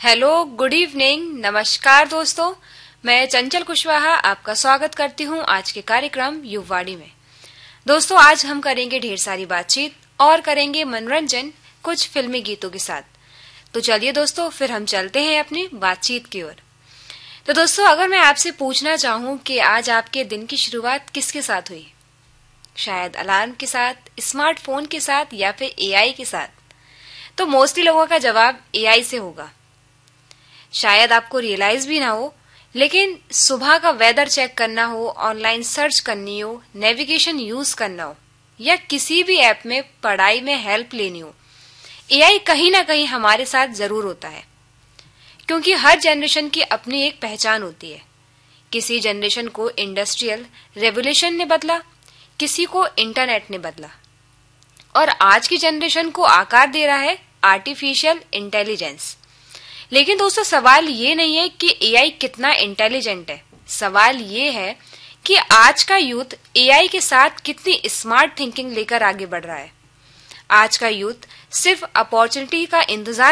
Hello, good evening, नमस्कार दोस्तों। मैं चंचल कुशवाहा आपका स्वागत करती हूं आज के कार्यक्रम युववाणी में। दोस्तों, आज हम करेंगे ढेर सारी बातचीत और करेंगे मनोरंजन कुछ फिल्मी गीतों के साथ। तो चलिए दोस्तों, फिर हम चलते हैं अपनी बातचीत की ओर। तो दोस्तों, अगर मैं आपसे पूछना चाहूं कि आज आपके दिन की शुरुआत किसके साथ हुई, शायद अलार्म के साथ, स्मार्टफोन के साथ या फिर एआई के साथ, तो मोस्टली लोगों का जवाब एआई से होगा। शायद आपको रियलाइज भी ना हो, लेकिन सुबह का वेदर चेक करना हो, ऑनलाइन सर्च करनी हो, नेविगेशन यूज करना हो या किसी भी ऐप में पढ़ाई में हेल्प लेनी हो, एआई कहीं ना कहीं हमारे साथ जरूर होता है। क्योंकि हर जनरेशन की अपनी एक पहचान होती है। किसी जनरेशन को इंडस्ट्रियल रेवोल्यूशन ने बदला, किसी को इंटरनेट ने बदला और आज की जनरेशन को आकार दे रहा है आर्टिफिशियल इंटेलिजेंस। लेकिन दोस्तों, सवाल ये नहीं है कि एआई कितना इंटेलिजेंट है। सवाल ये है कि आज का यूथ एआई के साथ कितनी स्मार्ट थिंकिंग लेकर आगे बढ़ रहा है। आज का यूथ सिर्फ अपॉर्चुनिटी का इंतजार